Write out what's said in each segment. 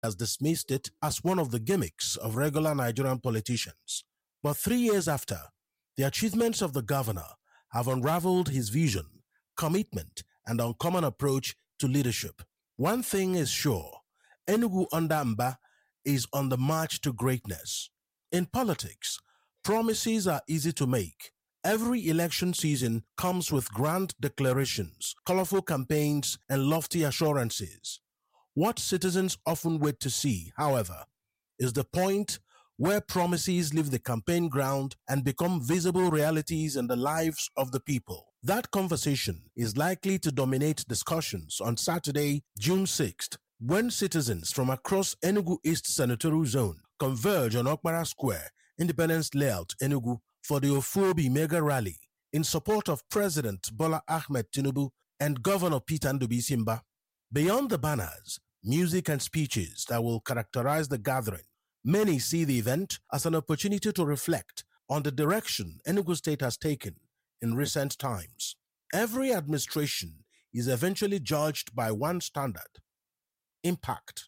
has dismissed it as one of the gimmicks of regular Nigerian politicians. But 3 years after, the achievements of the governor have unraveled his vision, commitment, and uncommon approach to leadership. One thing is sure, Enugu under Mba is on the march to greatness. In politics, promises are easy to make. Every election season comes with grand declarations, colorful campaigns, and lofty assurances. What citizens often wait to see, however, is the point where promises leave the campaign ground and become visible realities in the lives of the people. That conversation is likely to dominate discussions on Saturday, June 6th, when citizens from across Enugu East Senatorial Zone converge on Okpara Square, Independence Layout, Enugu, for the Ofuobi Mega Rally in support of President Bola Ahmed Tinubu and Governor Peter Ndubisi Mba. Beyond the banners, music, and speeches that will characterize the gathering, many see the event as an opportunity to reflect on the direction Enugu State has taken in recent times. Every administration is eventually judged by one standard: impact.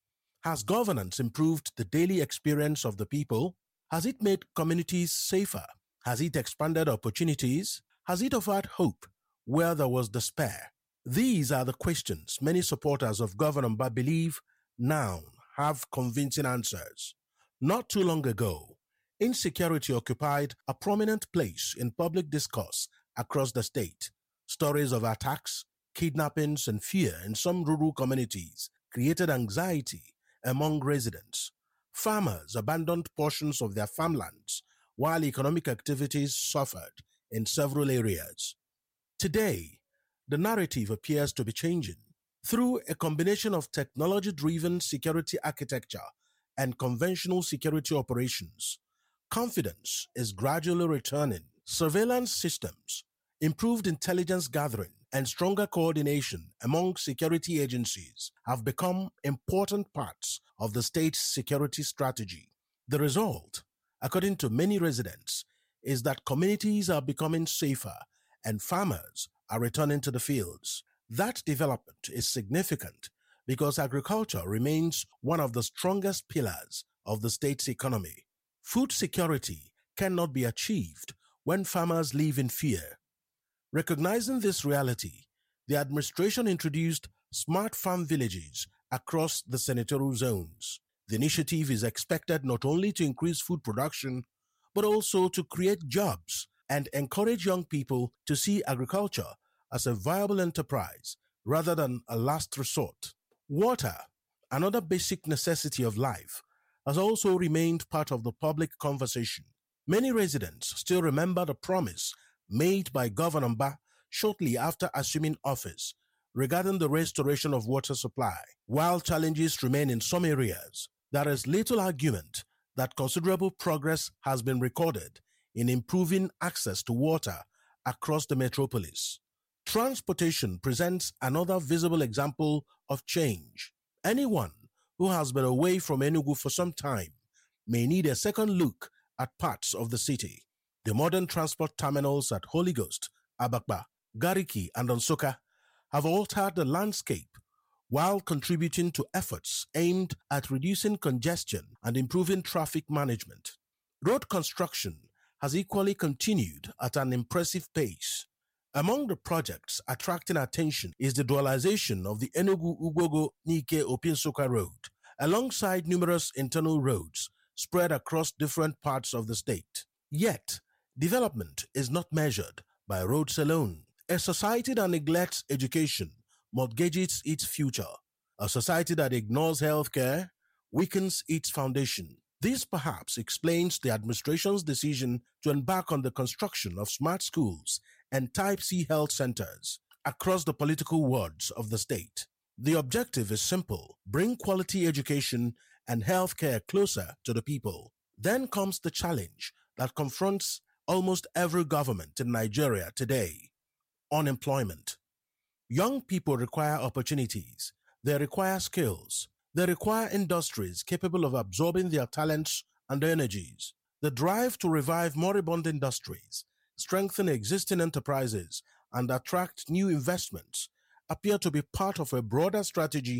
Has governance improved the daily experience of the people? Has it made communities safer? Has it expanded opportunities? Has it offered hope where there was despair? These are the questions many supporters of Governor Mba believe now have convincing answers. Not too long ago, insecurity occupied a prominent place in public discourse across the state. Stories of attacks, kidnappings, and fear in some rural communities created anxiety among residents. Farmers abandoned portions of their farmlands while economic activities suffered in several areas. Today, the narrative appears to be changing. Through a combination of technology-driven security architecture and conventional security operations, confidence is gradually returning. Surveillance systems, improved intelligence gathering, and stronger coordination among security agencies have become important parts of the state's security strategy. The result, according to many residents, is that communities are becoming safer and farmers are returning to the fields. That development is significant because agriculture remains one of the strongest pillars of the state's economy. Food security cannot be achieved when farmers live in fear. Recognizing this reality, the administration introduced smart farm villages across the senatorial zones. The initiative is expected not only to increase food production, but also to create jobs and encourage young people to see agriculture as a viable enterprise rather than a last resort. Water, another basic necessity of life, has also remained part of the public conversation. Many residents still remember the promise made by Governor Mba shortly after assuming office regarding the restoration of water supply. While challenges remain in some areas, there is little argument that considerable progress has been recorded in improving access to water across the metropolis. Transportation presents another visible example of change. Anyone who has been away from Enugu for some time may need a second look at parts of the city. The modern transport terminals at Holy Ghost, Abakba, Gariki, and Onsoka have altered the landscape while contributing to efforts aimed at reducing congestion and improving traffic management. Road construction has equally continued at an impressive pace. Among the projects attracting attention is the dualization of the Enugu-Ugogo-Nike Opinsoka Road, alongside numerous internal roads spread across different parts of the state. Yet, development is not measured by roads alone. A society that neglects education mortgages its future. A society that ignores healthcare weakens its foundation. This perhaps explains the administration's decision to embark on the construction of smart schools and Type C health centers across the political wards of the state. The objective is simple: bring quality education and healthcare closer to the people. Then comes the challenge that confronts almost every government in Nigeria today: unemployment. Young people require opportunities. They require skills. They require industries capable of absorbing their talents and energies. The drive to revive moribund industries, strengthen existing enterprises, and attract new investments appear to be part of a broader strategy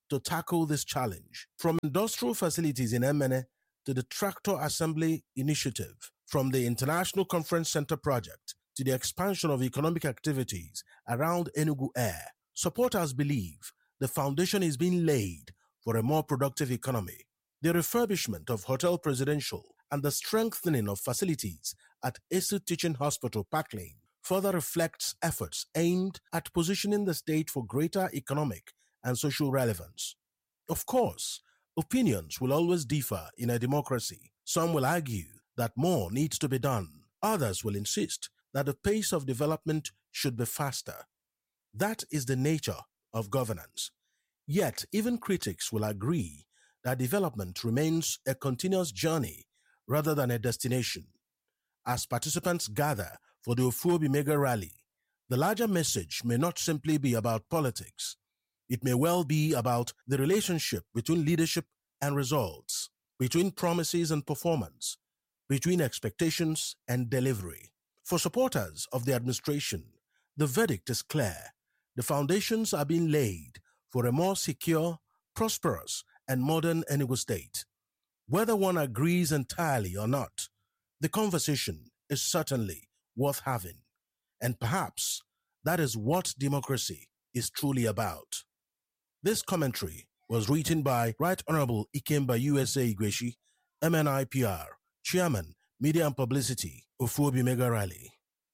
to tackle this challenge. From industrial facilities in Emene to the Tractor Assembly Initiative, from the International Conference Center project to the expansion of economic activities around Enugu Air, supporters believe the foundation is being laid for a more productive economy. The refurbishment of Hotel Presidential and the strengthening of facilities at ESU Teaching Hospital, Park Lane, further reflects efforts aimed at positioning the state for greater economic and social relevance. Of course, opinions will always differ in a democracy. Some will argue that more needs to be done. Others will insist that the pace of development should be faster. That is the nature of governance. Yet, even critics will agree that development remains a continuous journey rather than a destination. As participants gather for the Ofuobi Mega Rally, the larger message may not simply be about politics. It may well be about the relationship between leadership and results, between promises and performance, between expectations and delivery. For supporters of the administration, the verdict is clear. The foundations are being laid for a more secure, prosperous, and modern Enugu state. Whether one agrees entirely or not, the conversation is certainly worth having. And perhaps that is what democracy is truly about. This commentary was written by Right Honorable Ikemba USA Igweshi, MNIPR, Chairman, Media and Publicity, Ofuobi Mega Rally.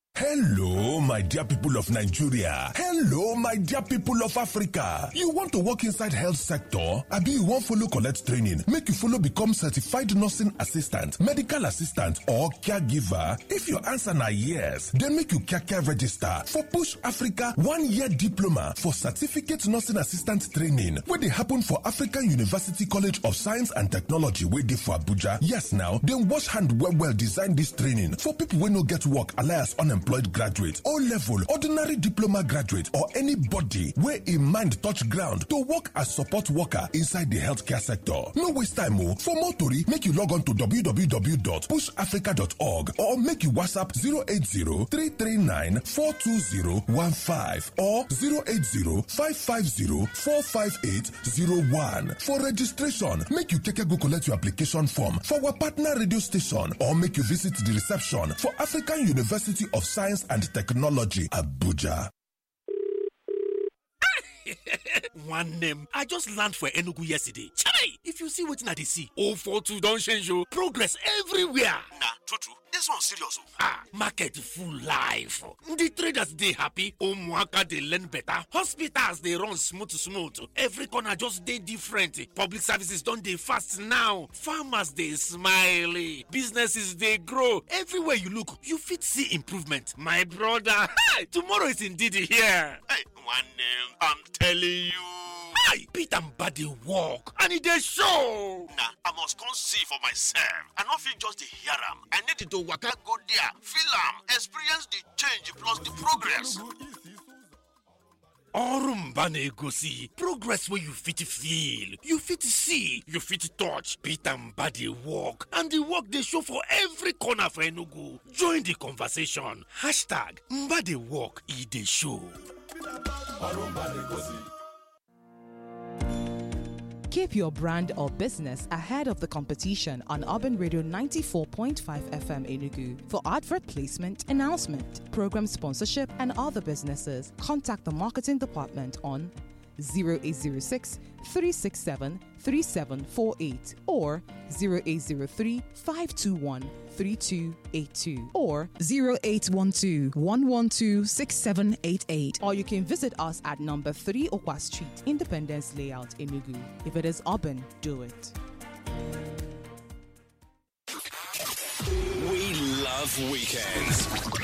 Hello, my dear people of Nigeria. Hello, my dear people of Africa. You want to work inside health sector? Abi you want follow collect training? Make you follow become certified nursing assistant, medical assistant, or caregiver? If your answer na yes, then make you care register for Push Africa 1-year diploma for certificate nursing assistant training, where they happen for African University College of Science and Technology, where they for Abuja. Yes, now, then wash hand well design this training for people who no get work alias unemployed graduate, O-level, ordinary diploma graduate, or anybody where a mind touch ground to work as support worker inside the healthcare sector. No waste time, oh. For more tori, make you log on to www.pushafrica.org or make you WhatsApp 080-339-42015 or 080-550-45801. For registration, make you go collect your application form for our partner radio station or make you visit the reception for African University of Science and Technology, Abuja. One name. I just landed for Enugu yesterday. Chai! If you see what I see, 042 don't change you. Progress everywhere. Nah, true. This one's serious. Market full life. The traders they happy. Omwaka they learn better. Hospitals they run smooth. Every corner just they different. Public services don't they fast now. Farmers they smiley. Businesses they grow. Everywhere you look, you fit see improvement. My brother, tomorrow is indeed here. Hey, one name. I'm telling you. Hey, Pete and Buddy walk and it they show. Nah, I must come see for myself. I not feel just to hear them. I need to waka go there, feel them, experience the change plus the progress. Orumbane go see progress where you fit feel, you fit see, you fit touch. Pete and Buddy walk and the work they show for every corner for Enugu. Join the conversation. Hashtag Mbade walk e dey show. Keep your brand or business ahead of the competition on Urban Radio 94.5 FM Enugu. For advert placement, announcement, program sponsorship, and other businesses, contact the marketing department on 0806 367 3748 or 0803 521 3282 or 0812 112 6788, or you can visit us at number 3 Okwa Street, Independence Layout, Enugu. If it is urban, do it. We love weekends.